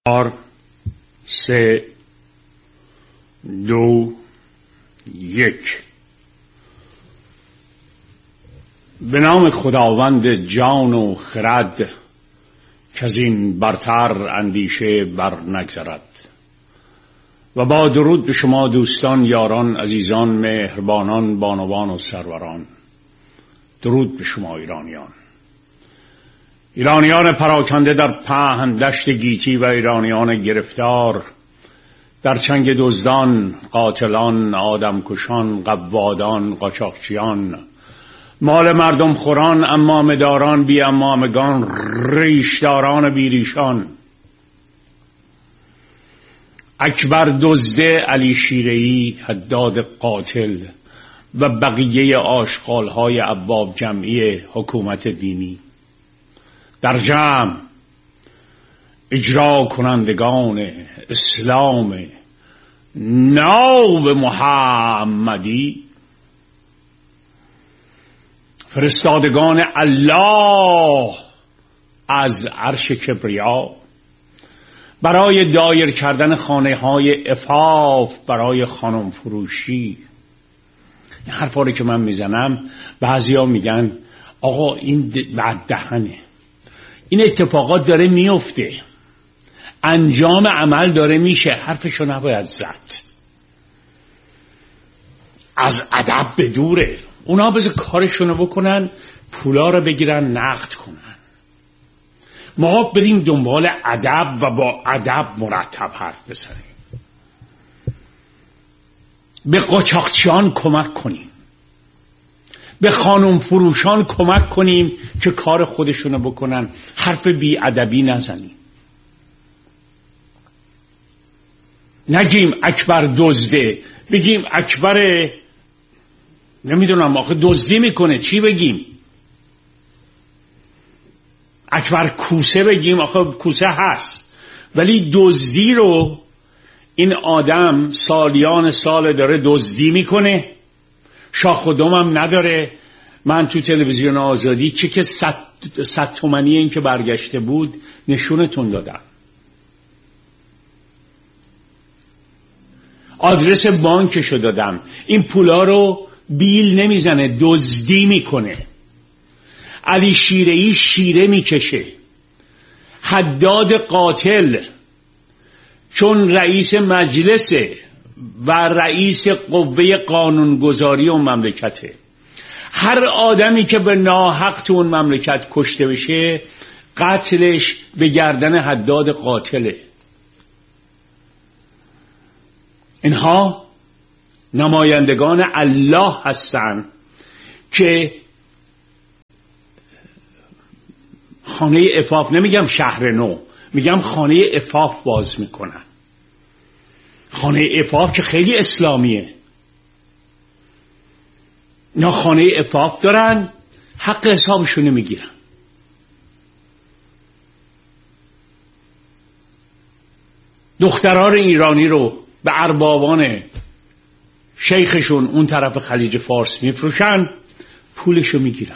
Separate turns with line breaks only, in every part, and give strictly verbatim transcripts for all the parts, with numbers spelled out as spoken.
چهار سه دو یک. به نام خداوند جان و خرد که از این برتر اندیشه بر نگذرد. و با درود به شما دوستان، یاران، عزیزان، مهربانان، بانوان و سروران. درود به شما ایرانیان، ایرانیان پراکنده در پهن دشت گیتی و ایرانیان گرفتار در چنگ دزدان، قاتلان، آدمکشان، قوادان، قاچاقچیان، مال مردم خوران، امامه داران، بی امامگان، ریشداران بی ریشان، اکبر دزده، علی شیره‌ای، حداد قاتل و بقیه آشغال‌های ابواب جمعی حکومت دینی، در جمع اجرا کنندگان اسلام ناب محمدی، فرستادگان الله از عرش کبریا برای دایر کردن خانه های عفاف برای خانم فروشی. این حرفا رو که من میزنم بعضیا میگن آقا این بد دهنه، این اتفاقات داره میفته، انجام عمل داره میشه، حرفشو نباید زد، از ادب به دوره. اونا بذار کارشونو بکنن، پولا رو بگیرن نقد کنن، ما بریم دنبال ادب و با ادب مرتب حرف بزنیم. به قاچاقچیان کمک کنیم، به خانم فروشان کمک کنیم که کار خودشونو بکنن، حرف بی ادبی نزنیم. نگیم اکبر دزده، بگیم اکبر نمیدونم آخه دزدی میکنه، چی بگیم؟ اکبر کوسه بگیم، آخه کوسه هست، ولی دزدی رو این آدم سالیان سال داره دزدی میکنه، شاخ و دم هم نداره. من تو تلویزیون آزادی چه که صد, صد تومنی این که برگشته بود نشونتون دادم، آدرس بانکشو دادم. این پولا رو بیل نمیزنه، دزدی میکنه. علی شیره‌ای شیره میکشه. حداد قاتل چون رئیس مجلسه و رئیس قوه قانونگذاری اون مملکته، هر آدمی که به ناحق تو اون مملکت کشته بشه قتلش به گردن حداد قاتله. اینها نمایندگان الله هستن که خانه عفاف، نمیگم شهر نو، میگم خانه عفاف باز میکنن. خانه عفاف که خیلی اسلامیه، اینا خانه عفاف دارن، حق حسابشونو میگیرن. دختران ایرانی رو به اربابان شیخشون اون طرف خلیج فارس میفروشن، پولشو میگیرن.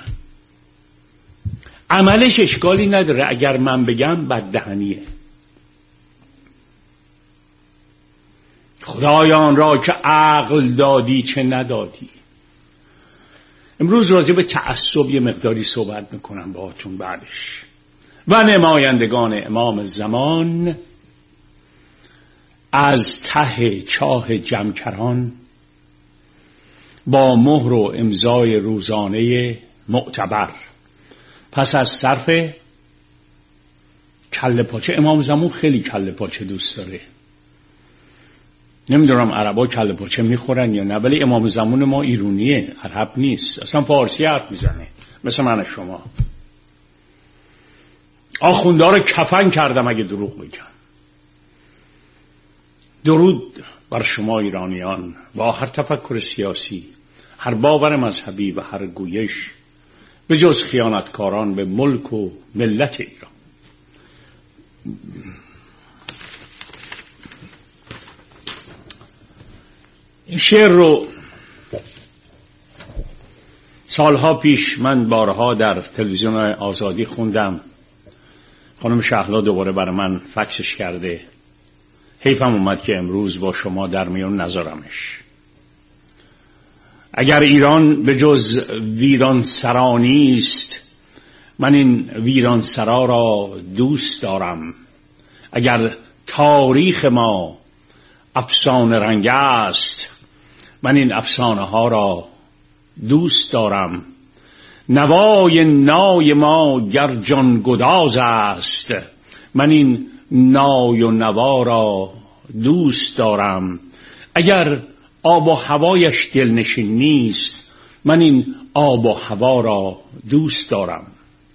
عملش اشکالی نداره، اگر من بگم بددهنیه. خدایان را که عقل دادی چه ندادی. امروز راجع به تعصب یه مقداری صحبت میکنم باهاتون بعدش. و نمایندگان امام زمان از ته چاه جمکران با مهر و امضای روزانه معتبر پس از صرف کله پاچه، امام زمان خیلی کله پاچه دوست داره، نمیدونم عربا کله پاچه میخورن یا نه، ولی امام زمان ما ایرونیه، عرب نیست، اصلا فارسی حرف میزنه مثل من شما. آخونده رو کفن کردم اگه دروغ بگم. درود بر شما ایرانیان با هر تفکر سیاسی، هر باور مذهبی و هر گویش، به جز خیانتکاران به ملک و ملت ایران. این شعر رو سالها پیش من بارها در تلویزیون آزادی خوندم. خانم شهلا دوباره برای من فکسش کرده. حیفم اومد که امروز با شما در میون نذارمش. اگر ایران به جز ویران سرا نیست، من این ویران سرا را دوست دارم. اگر تاریخ ما افسانه رنگ است، من این افسانه ها را دوست دارم. نوای نای ما گر جان گداز است، من این نای و نوا را دوست دارم. اگر آب و هوایش دلنشین نیست، من این آب و هوا را دوست دارم.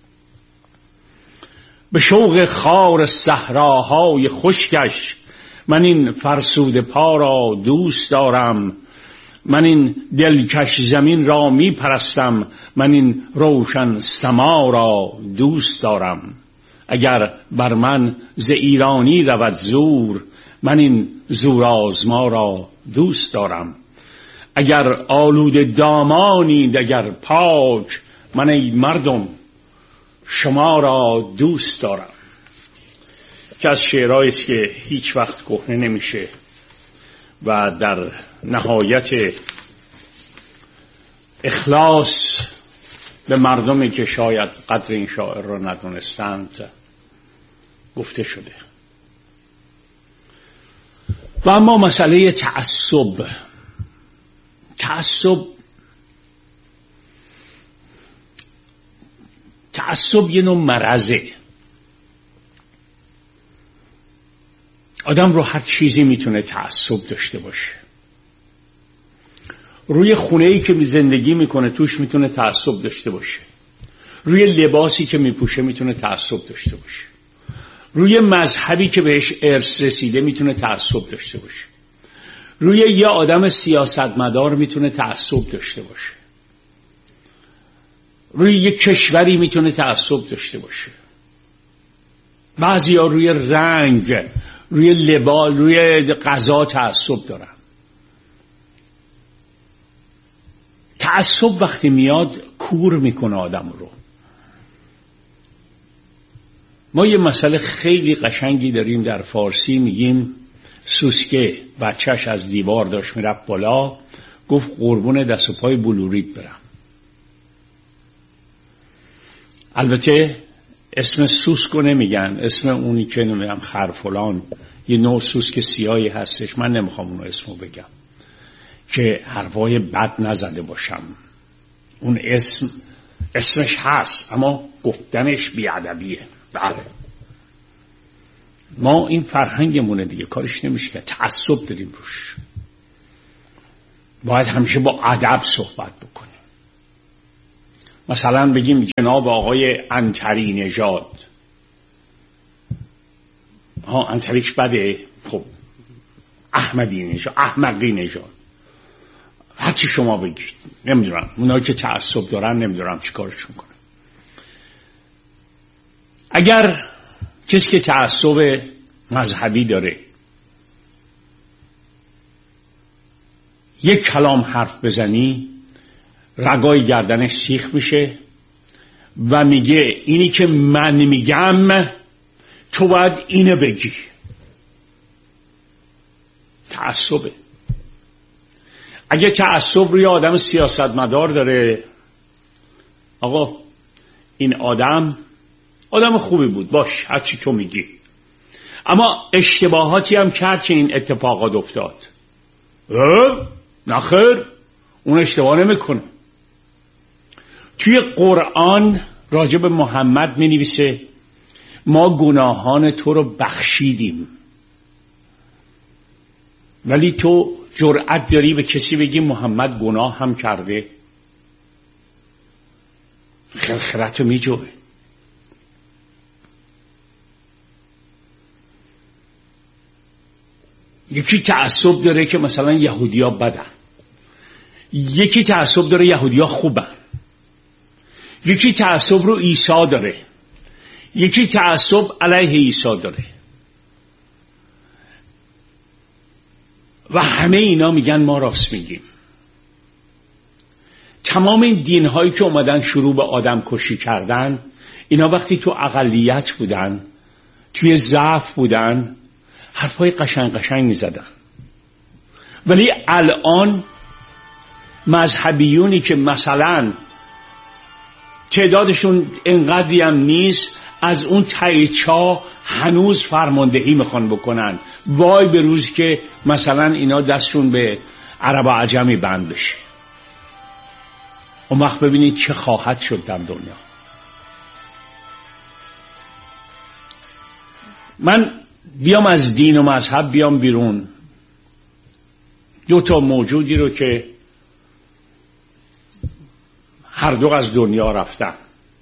به شوق خار صحراهای خشکش، من این فرسوده پا را دوست دارم. من این دلکش زمین را می پرستم، من این روشن سما را دوست دارم. اگر بر من ز ایرانی رود زور، من این زورآزما را دوست دارم. اگر آلود دامانی دگر پاک، من ای مردم شما را دوست دارم. که از شعرهایی است که هیچ وقت کهنه نمیشه و در نهایت اخلاص به مردمی که شاید قدر این شاعر را ندونستند گفته شده. و اما مسئله تعصب. تعصب تعصب یه نوع مرضه. آدم رو هر چیزی میتونه تعصب داشته باشه. روی خونه‌ای که زندگی میکنه توش میتونه تعصب داشته باشه. روی لباسی که میپوشه میتونه تعصب داشته باشه. روی مذهبی که بهش ارث رسیده میتونه تعصب داشته باشه. روی یه آدم سیاستمدار میتونه تعصب داشته باشه. روی یه کشوری میتونه تعصب داشته باشه. بعضیا روی رنگ، روی لباس، روی غذا تعصب دارن. تعصب وقتی میاد کور میکنه آدم رو. ما یه مسئله خیلی قشنگی داریم در فارسی، میگیم سوسکه بچهش از دیوار داشت میرفت بالا، گفت قربون دست و پای بلوریت برم. البته اسم سوسکو نمیگن، اسم اونی که نمیگم خرفلان، یه نوع سوسک سیاهی هستش، من نمیخوام اونو اسمو بگم که حرفای بد نزده باشم. اون اسم اسمش هست اما گفتنش بیادبیه. بله، ما این فرهنگمونه دیگه، کارش نمیشه که تعصب داریم روش. باید همیشه با ادب صحبت بکنیم. مثلا بگیم جناب آقای عنتری نژاد. ها عنتریش بده، خب احمدی نژاد، احمقی نژاد، هر چی شما بگید. نمیدونم اونایی که تعصب دارن نمیدونم چی کارشون کنن. اگر کسی که تعصب مذهبی داره یک کلام حرف بزنی، رگای گردنش سیخ میشه و میگه اینی که من میگم تو باید اینو بگی. تعصبه. اگه تعصب روی آدم سیاستمدار داره، آقا این آدم آدم خوبی بود، باش هر چی تو میگی، اما اشتباهاتی هم کرد که این اتفاقات افتاد. نخیر، اون اشتباه نمیکنه. توی قرآن راجع به محمد می نویسه ما گناهان تو رو بخشیدیم، ولی تو جرأت داری به کسی بگی محمد گناه هم کرده؟ خرخرتو می جوه. یکی تعصب داره که مثلا یهودیا بدن، یکی تعصب داره یهودیا خوبن، یکی تعصب رو عیسی داره، یکی تعصب علیه عیسی داره و همه اینا میگن ما راست میگیم. تمام این دینهایی که اومدن شروع به آدم کشی کردن، اینا وقتی تو اقلیت بودن توی ضعف بودن حرفای قشنگ قشنگ میزدن. ولی الان مذهبیونی که مثلا تعدادشون اینقدری هم نیست، از اون ته چاه هنوز فرماندهی میخوان بکنن. وای به روز که مثلا اینا دستشون به عرب و عجمی بند بشه. اون وقت ببینید چه خواهد شد در دنیا. من بیام از دین و مذهب بیام بیرون، دو تا موجودی رو که هر دو از دنیا رفتن،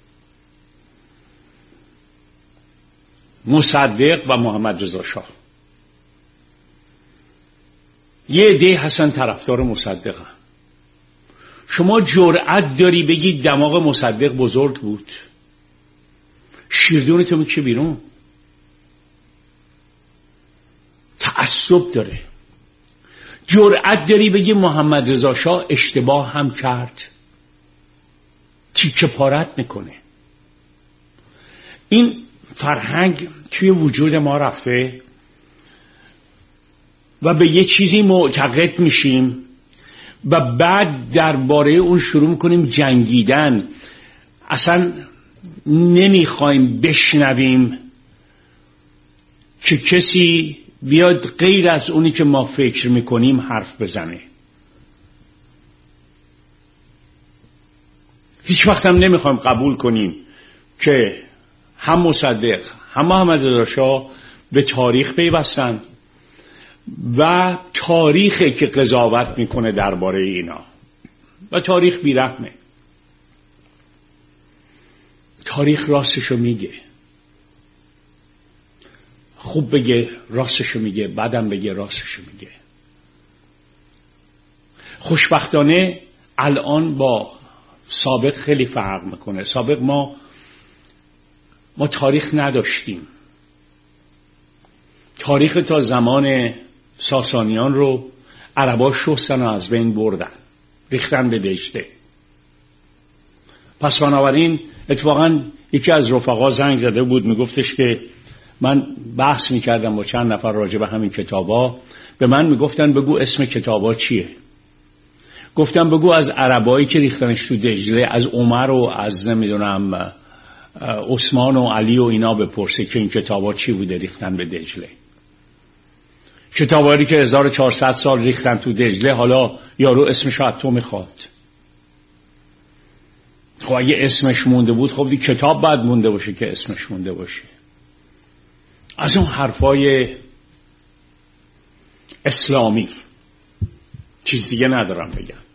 مصدق و محمد رضا شاه. یه عده هستن طرفدار مصدقن. شما جرأت داری بگی دماغ مصدق بزرگ بود؟ شیردون تو میکشه بیرون. تعصب داره. جرأت داری بگی محمد رضا شاه اشتباه هم کرد؟ تیکه پارت میکنه. این فرهنگ توی وجود ما رفته و به یه چیزی معتقد میشیم و بعد درباره اون شروع میکنیم جنگیدن. اصلا نمیخوایم بشنویم که کسی بیاد غیر از اونی که ما فکر میکنیم حرف بزنه. هیچ وقت هم نمیخوایم قبول کنیم که هم مصدق هم محمد رضا شاه به تاریخ پیوستن و تاریخی که قضاوت میکنه درباره اینا. و تاریخ بیرحمه. تاریخ راستشو میگه. خوب بگه راستشو میگه، بعدم بگه راستشو میگه. خوشبختانه الان با سابق خیلی فرق میکنه. سابق ما ما تاریخ نداشتیم. تاریخ تا زمان ساسانیان رو عربا شستن و از بین بردن، ریختن به دجله. پس بنابراین اتفاقا یکی از رفقا زنگ زده بود، میگفتش که من بحث میکردم با چند نفر راجع به همین کتابا، به من میگفتن بگو اسم کتابا چیه. گفتم بگو از عربایی که ریختنش تو دجله، از عمر و از نمیدونم عثمان و علی و اینا بپرسه که این کتابا چی بوده ریختن به دجله. کتابایی که هزار و چهارصد سال ریختن تو دجله، حالا یارو اسمشو از تو میخواد. خب اگه اسمش مونده بود، خب دی کتاب باید مونده باشه که اسمش مونده باشه. از اون حرفای اسلامی چیز دیگه ندارم بگم.